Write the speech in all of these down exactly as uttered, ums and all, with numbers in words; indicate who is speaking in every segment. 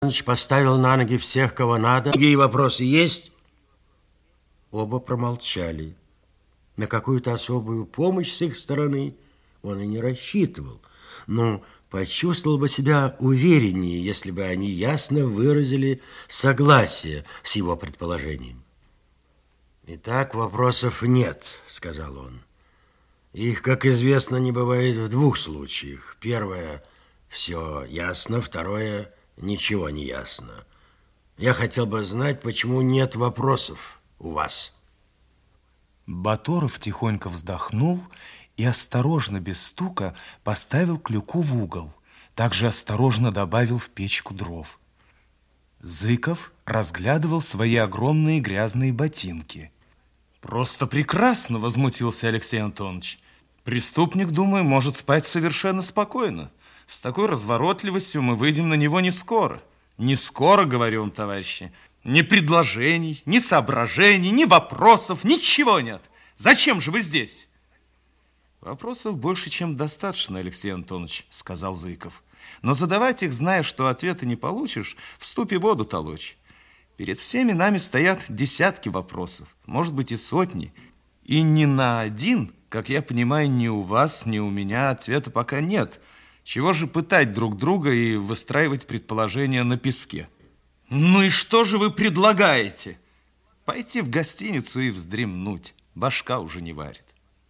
Speaker 1: Иванович поставил на ноги всех, кого надо. Другие вопросы есть? Оба промолчали. На какую-то особую помощь с их стороны он и не рассчитывал, но почувствовал бы себя увереннее, если бы они ясно выразили согласие с его предположением. «Итак, вопросов нет», — сказал он. «Их, как известно, не бывает в двух случаях. Первое — все ясно, второе — ничего не ясно. Я хотел бы знать, почему нет вопросов у вас».
Speaker 2: Баторов тихонько вздохнул и осторожно, без стука, поставил клюку в угол. Также осторожно добавил в печку дров. Зыков разглядывал свои огромные грязные ботинки. «Просто прекрасно!» — возмутился Алексей Антонович. «Преступник, думаю, может спать совершенно спокойно. С такой разворотливостью мы выйдем на него не скоро. Не скоро, говорю вам, товарищи. Ни предложений, ни соображений, ни вопросов, ничего нет. Зачем же вы здесь?» «Вопросов больше, чем достаточно, Алексей Антонович», — сказал Зыков. «Но задавать их, зная, что ответа не получишь, в ступе воду толочь. Перед всеми нами стоят десятки вопросов, может быть, и сотни. И ни на один, как я понимаю, ни у вас, ни у меня ответа пока нет. Чего же пытать друг друга и выстраивать предположения на песке?» «Ну и что же вы предлагаете?» «Пойти в гостиницу и вздремнуть. Башка уже не варит».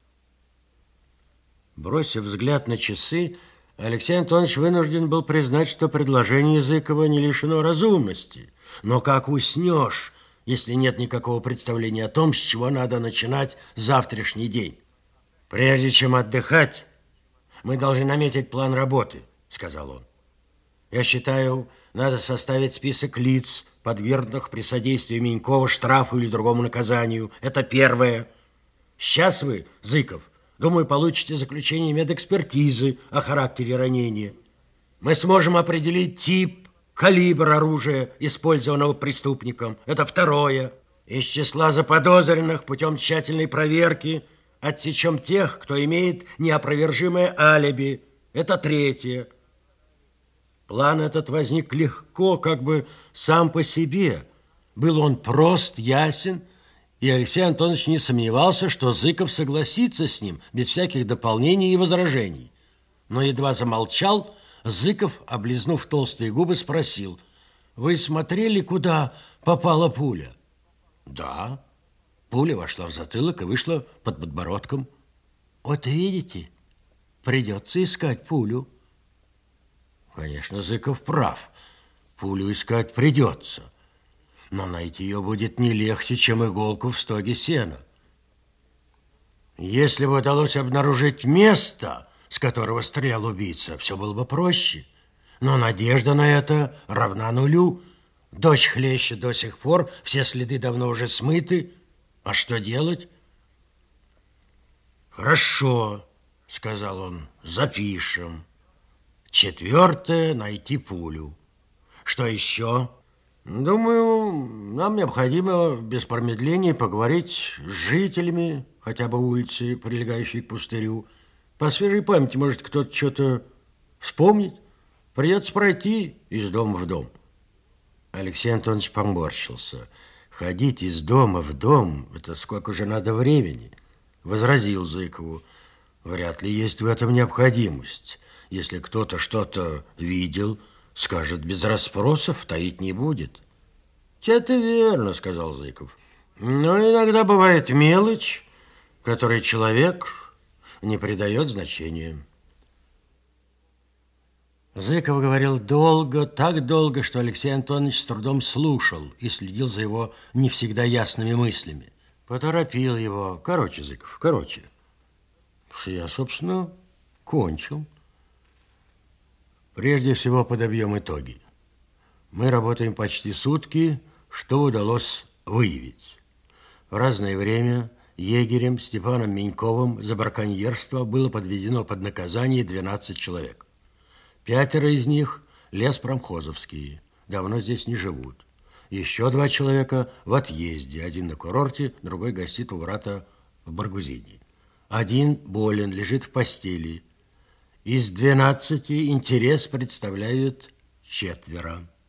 Speaker 1: Бросив взгляд на часы, Алексей Антонович вынужден был признать, что предложение Зыкова не лишено разумности. Но как уснешь, если нет никакого представления о том, с чего надо начинать завтрашний день? «Прежде чем отдыхать, мы должны наметить план работы», — сказал он. «Я считаю, надо составить список лиц, подвергнутых при содействии Менькова штрафу или другому наказанию. Это первое. Сейчас вы, Зыков, думаю, получите заключение медэкспертизы о характере ранения. Мы сможем определить тип, калибр оружия, использованного преступником. Это второе. Из числа заподозренных путем тщательной проверки отсечем тех, кто имеет неопровержимое алиби. Это третье. План этот возник легко, как бы сам по себе. Был он прост, ясен, и Алексей Антонович не сомневался, что Зыков согласится с ним без всяких дополнений и возражений. Но едва замолчал, Зыков, облизнув толстые губы, спросил: «Вы смотрели, куда попала пуля?» «Да». Пуля вошла в затылок и вышла под подбородком. «Вот видите, придется искать пулю». Конечно, Зыков прав. Пулю искать придется. Но найти ее будет не легче, чем иголку в стоге сена. Если бы удалось обнаружить место, с которого стрелял убийца, все было бы проще. Но надежда на это равна нулю. Дождь хлещет до сих пор, все следы давно уже смыты. А что делать? «Хорошо», — сказал он, — «запишем. Четвертое — найти пулю. Что еще?» «Думаю, нам необходимо без промедления поговорить с жителями хотя бы улицы, прилегающей к пустырю. По свежей памяти, может, кто-то что-то вспомнит. Придется пройти из дома в дом». Алексей Антонович поморщился. «Ходить из дома в дом — это сколько же надо времени?» Возразил Зыкову: «Вряд ли есть в этом необходимость. Если кто-то что-то видел, скажет без расспросов, таить не будет». «Это верно», — сказал Зыков. «Но иногда бывает мелочь, которой человек не придает значения». Зыков говорил долго, так долго, что Алексей Антонович с трудом слушал и следил за его не всегда ясными мыслями. Поторопил его. «Короче, Зыков, короче. Я, собственно, кончил. Прежде всего подобьем итоги. Мы работаем почти сутки. Что удалось выявить? В разное время егерем Степаном Меньковым за браконьерство было подведено под наказание двенадцать человек. Пятеро из них леспромхозовские, давно здесь не живут. Еще два человека в отъезде, один на курорте, другой гостит у брата в Баргузине. Один болен, лежит в постели. Из двенадцати интерес представляют четверо.